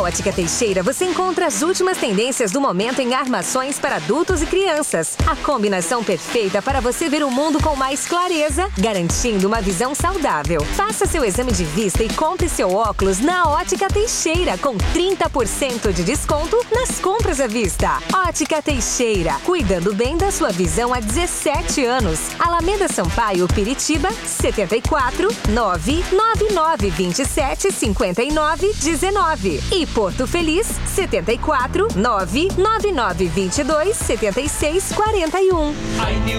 Ótica Teixeira você encontra as últimas tendências do momento em armações para adultos e crianças. A combinação perfeita para você ver o mundo com mais clareza, garantindo uma visão saudável. Faça seu exame de vista e compre seu óculos na Ótica Teixeira com 30% de desconto nas compras à vista. Ótica Teixeira, cuidando bem da sua visão há 17 anos. Alameda Sampaio, Piritiba, 74 999 27 59 19. E Porto Feliz, 74 999 22 76 41.